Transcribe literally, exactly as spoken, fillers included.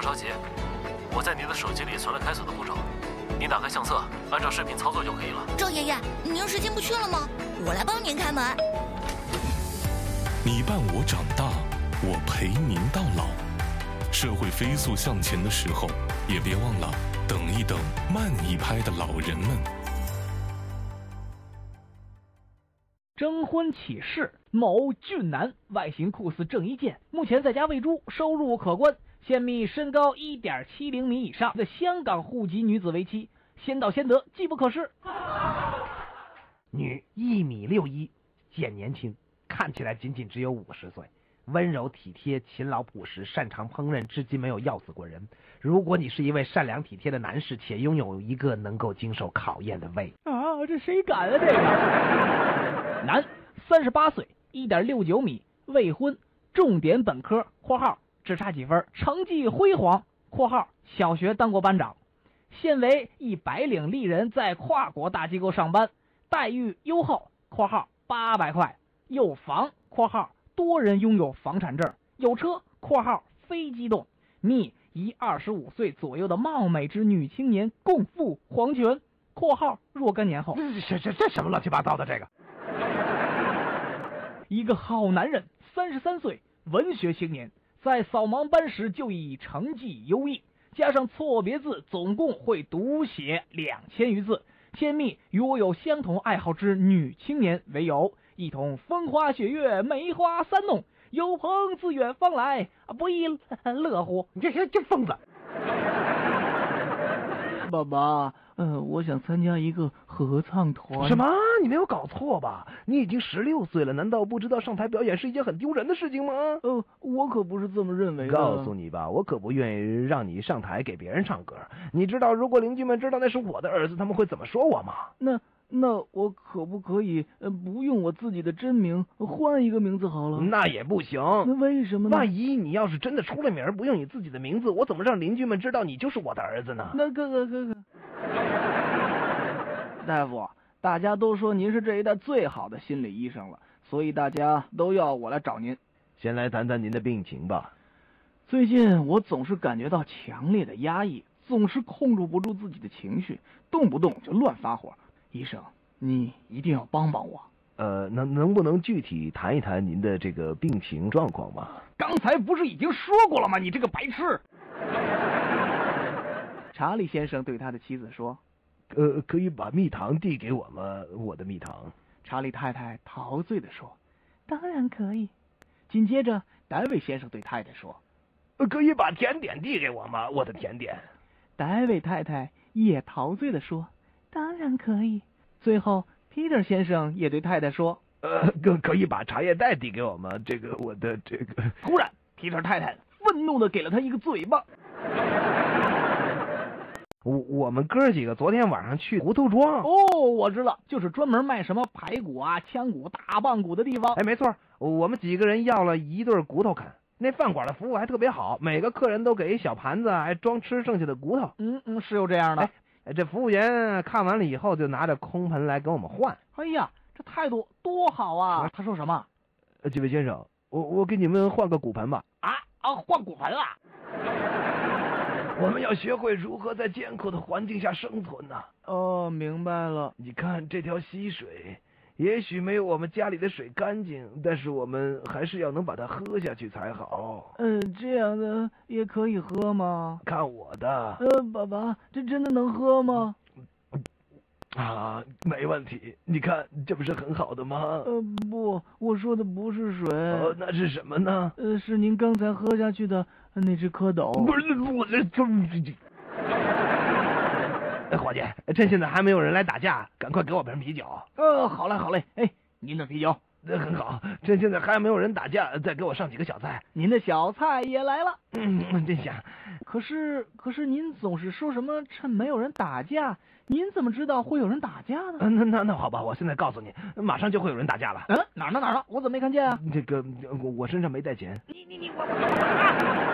着急，我在你的手机里存了开锁的步骤，你打开相册，按照视频操作就可以了。 赵爷爷，您时进不去了吗？我来帮您开门。 你伴我长大，我陪您到老。社会飞速向前的时候，也别忘了等一等慢一拍的老人们。 征婚启事：某俊男，外形酷似郑伊健，目前在家喂猪，收入可观，现觅身高 一点七零 米以上的香港户籍女子为妻，先到先得，机不可失。 女一米六一，显年轻，看起来仅仅只有五十岁，温柔体贴，勤劳朴实，擅长烹饪，至今没有要死过人。如果你是一位善良体贴的男士，且拥有一个能够经受考验的胃啊，这谁敢啊？这个男，三十八岁， 一点六九 米，未婚，重点本科（括号只差几分），成绩辉煌（括号小学当过班长），现为一白领丽人，在跨国大机构上班，待遇优厚（括号八百块），有房（括号多人拥有房产证），有车（括号非机动），觅一二十五岁左右的貌美之女青年，共赴黄泉（括号若干年后）。 这这这什么乱七八糟的这个？ 一个好男人，三十三岁，文学青年，在扫盲班时就以成绩优异，加上错别字，总共会读写两千余字。签密与我有相同爱好之女青年为友，一同风花雪月，梅花三弄，有朋自远方来，不亦乐乎？ 你这这疯子！ 爸爸，呃，我想参加一个合唱团。 什么？你没有搞错吧？你已经十六岁了，难道不知道上台表演是一件很丢人的事情吗？ 呃，我可不是这么认为的。 告诉你吧，我可不愿意让你上台给别人唱歌。你知道，如果邻居们知道那是我的儿子，他们会怎么说我吗？ 那那我可不可以呃不用我自己的真名，换一个名字好了？ 那也不行。 那为什么呢？ 万一你要是真的出了名，不用你自己的名字，我怎么让邻居们知道你就是我的儿子呢？ 那哥哥哥哥，大夫，大家都说您是这一代最好的心理医生了，所以大家都要我来找您。 先来谈谈您的病情吧。 最近我总是感觉到强烈的压抑，总是控制不住自己的情绪，动不动就乱发火。医生，你一定要帮帮我。 呃，能能不能具体谈一谈您的这个病情状况吗？ 刚才不是已经说过了吗？你这个白痴！查理先生对他的妻子说：“ 呃，可以把蜜糖递给我吗？我的蜜糖。” 查理太太陶醉地说：“当然可以。”紧接着，戴维先生对太太说：“ 呃，可以把甜点递给我吗？我的甜点。” 戴维太太也陶醉地说：“当然可以。”最后，Peter 先生也对太太说：“ 呃，可可以把茶叶蛋递给我吗？这个我的这个。” 突然 ，Peter 太太愤怒地给了他一个嘴巴。 我我们哥几个昨天晚上去骨头庄。 哦，我知道，就是专门卖什么排骨啊、腔骨、大棒骨的地方。 哎，没错，我们几个人要了一对骨头啃。那饭馆的服务还特别好，每个客人都给一小盘子，还装吃剩下的骨头。 嗯嗯，是有这样的。 哎，这服务员看完了以后，就拿着空盆来跟我们换。 哎呀，这态度多好啊！他说什么？ 呃，几位先生，我我给你们换个骨盆吧。 啊啊，换骨盆啊！ 我们要学会如何在艰苦的环境下生存呢、啊。 哦，明白了。 你看这条溪水，也许没有我们家里的水干净，但是我们还是要能把它喝下去才好。 嗯、呃，这样的也可以喝吗？ 看我的。 呃，爸爸，这真的能喝吗？ 啊，没问题。你看，这不是很好的吗？ 呃，不，我说的不是水。 呃，那是什么呢？ 呃，是您刚才喝下去的那只蝌蚪。 不是，我这这这。哎，伙计，趁现在还没有人来打架，赶快给我瓶啤酒。 呃，好嘞，好嘞。哎，您的啤酒。 那很好，趁现在还没有人打架，再给我上几个小菜。 您的小菜也来了。 嗯，真香。 可是，可是您总是说什么趁没有人打架，您怎么知道会有人打架呢？ 嗯、那那那好吧，我现在告诉你，马上就会有人打架了。 嗯，哪儿呢哪儿呢？我怎么没看见啊？ 这个我我身上没带钱。 你你你我我。